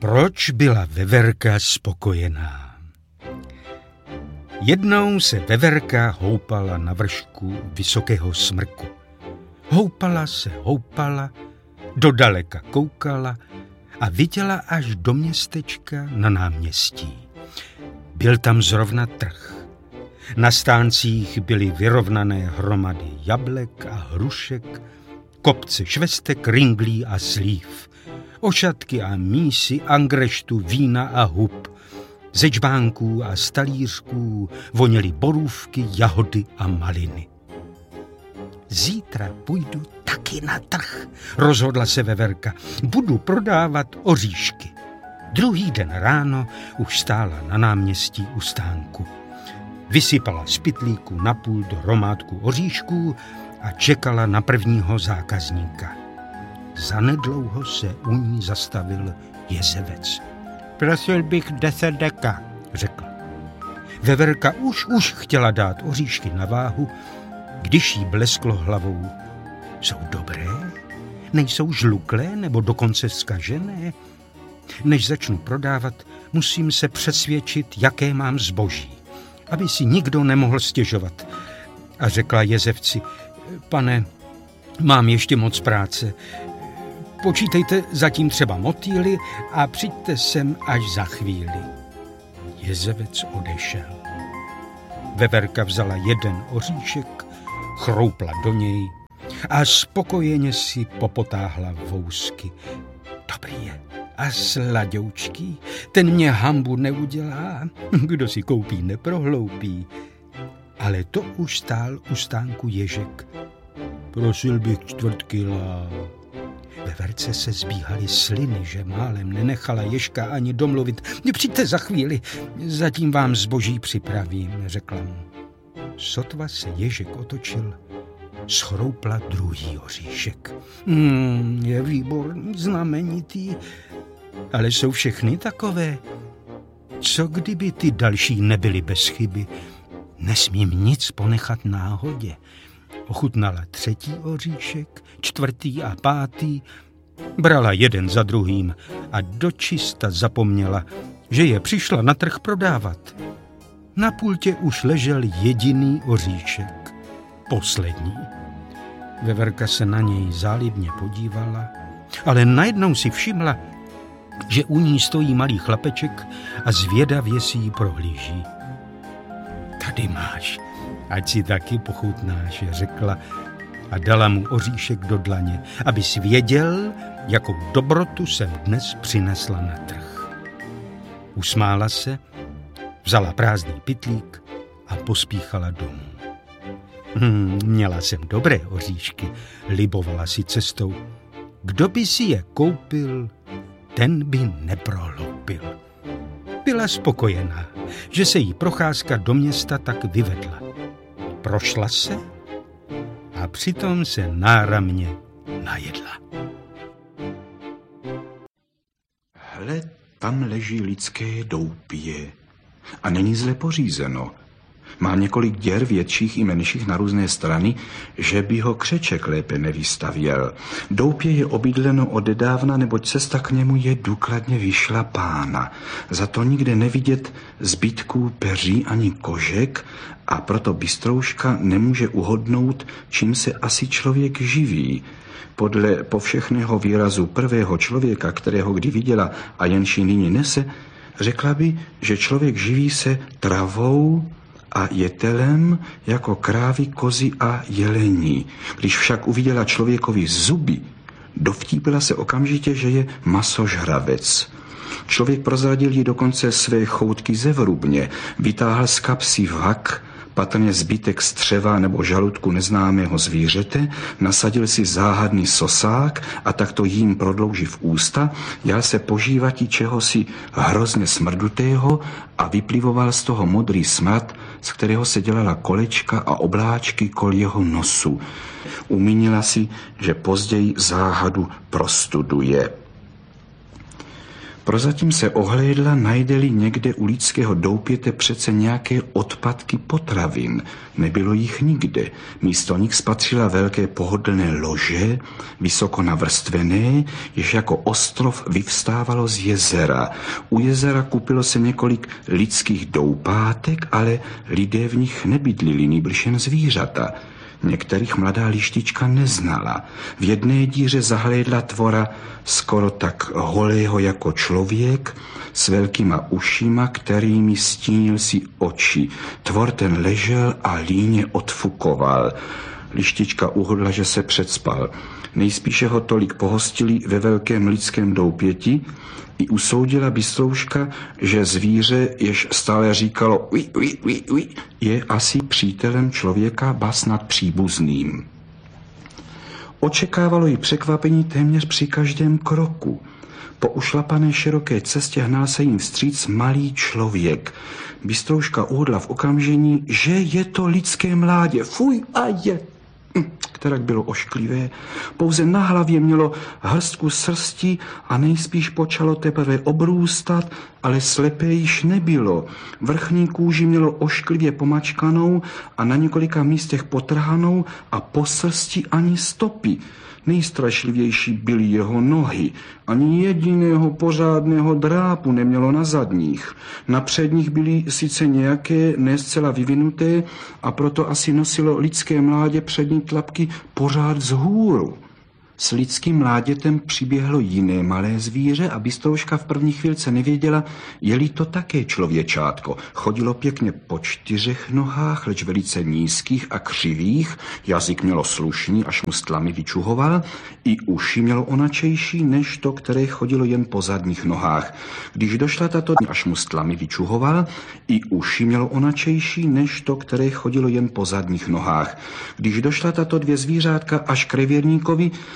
Proč byla Veverka spokojená? Jednou se Veverka houpala na vršku vysokého smrku. Houpala se, dodaleka koukala a viděla až do městečka na náměstí. Byl tam zrovna trh. Na stáncích byly vyrovnané hromady jablek a hrušek, kopce švestek, ringlí a slív, ošatky a mísy, angreštu, vína a hub, ze čbánků a stalířků voněly borůvky, jahody a maliny. Zítra půjdu taky na trh, rozhodla se Veverka. Budu prodávat oříšky. Druhý den ráno už stála na náměstí u stánku. Vysypala z pytlíku napůl do hromádku oříšků a čekala na prvního zákazníka. Zanedlouho se u ní zastavil jezevec. Prosil bych 10 deka, řekl. Veverka už chtěla dát oříšky na váhu, když jí blesklo hlavou. Jsou dobré? Nejsou žluklé nebo dokonce zkažené? Než začnu prodávat, musím se přesvědčit, jaké mám zboží, aby si nikdo nemohl stěžovat. A řekla jezevci, pane, mám ještě moc práce. Počítejte zatím třeba motýly a přijďte sem až za chvíli. Jezevec odešel. Veverka vzala jeden oříšek, chroupla do něj a spokojeně si popotáhla vousky. Dobrý je a sladoučký, ten mě hanbu neudělá, kdo si koupí, neprohloupí. Ale to už stál u stánku ježek. Prosil bych 1/4 kila. Veverce se zbíhaly sliny, že málem nenechala ježka ani domluvit. Přijďte za chvíli, zatím vám zboží připravím, řekla mu. Sotva se ježek otočil, schroupla druhý oříšek. Je výborný, znamenitý, ale jsou všechny takové. Co kdyby ty další nebyly bez chyby? Nesmím nic ponechat náhodě. Ochutnala 3. oříšek, 4. a 5. Brala jeden za druhým a dočista zapomněla, že je přišla na trh prodávat. Na pultě už ležel jediný oříšek, poslední. Veverka se na něj zálibně podívala, ale najednou si všimla, že u ní stojí malý chlapeček a zvědavě si ji prohlíží. Tady máš, ať si taky pochutnáš, řekla a dala mu oříšek do dlaně, aby si věděl, jakou dobrotu jsem dnes přinesla na trh. Usmála se, vzala prázdný pytlík a pospíchala domů. Měla jsem dobré oříšky, libovala si cestou. Kdo by si je koupil, ten by neprohloupil. Byla spokojená, že se jí procházka do města tak vyvedla. Prošla se a přitom se náramně najedla. Hle, tam leží lidské doupě a není zle pořízeno. Má několik děr větších i menších na různé strany, že by ho křeček lépe nevystavěl. Doupě je obydleno odedávna, neboť cesta k němu je důkladně vyšlapána. Za to nikde nevidět zbytků peří ani kožek a proto bystrouška nemůže uhodnout, čím se asi člověk živí. Podle povšechného výrazu prvého člověka, kterého kdy viděla a jenž ji nyní nese, řekla by, že člověk živí se travou a jetelem jako krávy, kozy a jelení. Když však uviděla člověkovi zuby, dovtípila se okamžitě, že je masožravec. Člověk prozradil jí dokonce své choutky ze vrubně, vytáhl z kapsy vhak, patrně zbytek střeva nebo žaludku neznámého zvířete, nasadil si záhadný sosák a takto jím prodlouživ ústa, jal se požívatí čehosi hrozně smrdutého a vyplivoval z toho modrý smrad, z kterého se dělala kolečka a obláčky kol jeho nosu. Umínila si, že později záhadu prostuduje. Prozatím se ohlédla, najde-li někde u lidského doupěte přece nějaké odpadky potravin. Nebylo jich nikde. Místo nich spatřila velké pohodlné lože, vysoko navrstvené, jež jako ostrov vyvstávalo z jezera. U jezera kupilo se několik lidských doupátek, ale lidé v nich nebydlili, nýbrž jen zvířata. Některých mladá lištička neznala. V jedné díře zahlédla tvora skoro tak holého jako člověk, s velkýma ušima, kterými stínil si oči. Tvor ten ležel a líně odfukoval. Lištička uhodla, že se předspal. Nejspíše ho tolik pohostili ve velkém lidském doupěti, i usoudila bystrouška, že zvíře, jež stále říkalo ui, ui, ui, ui, je asi přítelem člověka, ba snad příbuzným. Očekávalo jí překvapení téměř při každém kroku. Po ušlapané široké cestě hnal se jim vstříc malý člověk. Bystrouška uhodla v okamžení, že je to lidské mládě. Fuj, a je! Kterak bylo ošklivé, pouze na hlavě mělo hrstku srsti a nejspíš počalo teprve obrůstat, ale slepé již nebylo. Vrchní kůži mělo ošklivě pomačkanou a na několika místech potrhanou a po srsti ani stopy. Nejstrašlivější byly jeho nohy. Ani jediného pořádného drápu nemělo na zadních. Na předních byly sice nějaké, ne zcela vyvinuté, a proto asi nosilo lidské mládě přední tlapky pořád vzhůru. S lidským mládětem přiběhlo jiné malé zvíře a bystrouška v první chvílce nevěděla, je-li to také člověčátko. Chodilo pěkně po 4 nohách, leč velice nízkých a křivých, jazyk mělo slušný, až mu stlamy vyčuhoval, i uši mělo onačejší, než to, které chodilo jen po zadních nohách. Když došla tato, až mu stlamy vyčuhoval, i uši mělo onačejší, než to, které chodilo jen po zadních nohách. Když došla tato 2 zvířátka až k revírníkovi,